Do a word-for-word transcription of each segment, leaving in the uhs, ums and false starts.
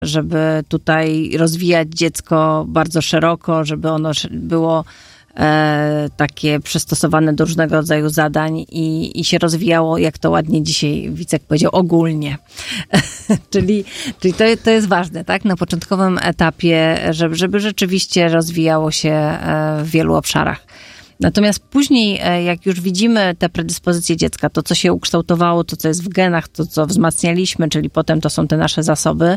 żeby tutaj rozwijać dziecko bardzo szeroko, żeby ono było e, takie przystosowane do różnego rodzaju zadań i, i się rozwijało, jak to ładnie dzisiaj Wicek powiedział, ogólnie. czyli czyli to, to jest ważne, tak? Na początkowym etapie, żeby, żeby rzeczywiście rozwijało się w wielu obszarach. Natomiast później, jak już widzimy te predyspozycje dziecka, to co się ukształtowało, to co jest w genach, to co wzmacnialiśmy, czyli potem to są te nasze zasoby,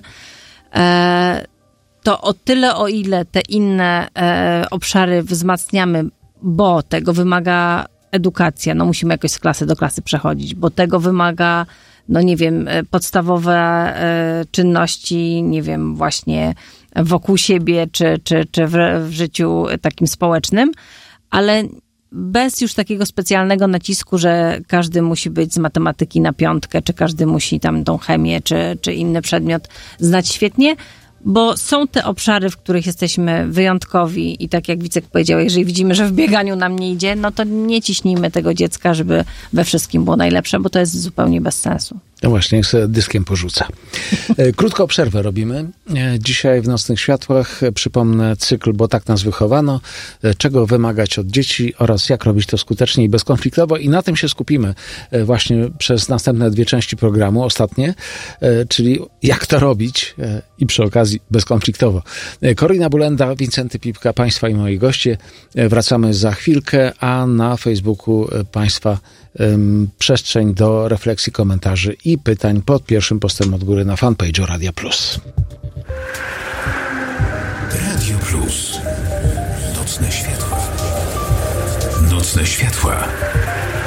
to o tyle, o ile te inne obszary wzmacniamy, bo tego wymaga edukacja, no musimy jakoś z klasy do klasy przechodzić, bo tego wymaga, no nie wiem, podstawowe czynności, nie wiem, właśnie wokół siebie, czy, czy, czy w, w życiu takim społecznym, ale bez już takiego specjalnego nacisku, że każdy musi być z matematyki na piątkę, czy każdy musi tam tą chemię, czy, czy inny przedmiot znać świetnie, bo są te obszary, w których jesteśmy wyjątkowi i tak jak Wicek powiedział, jeżeli widzimy, że w bieganiu nam nie idzie, no to nie ciśnijmy tego dziecka, żeby we wszystkim było najlepsze, bo to jest zupełnie bez sensu. No właśnie, jak sobie dyskiem porzuca. Krótką przerwę robimy. Dzisiaj w Nocnych Światłach przypomnę cykl, bo tak nas wychowano, czego wymagać od dzieci oraz jak robić to skutecznie i bezkonfliktowo i na tym się skupimy właśnie przez następne dwie części programu, ostatnie, czyli jak to robić i przy okazji bezkonfliktowo. Korina Bulenda, Wincenty Pipka, Państwa i moi goście. Wracamy za chwilkę, a na Facebooku Państwa um, przestrzeń do refleksji, komentarzy i pytań pod pierwszym postem od góry na fanpage'u Radia Plus. Radio Plus. Nocne światła. Nocne światła.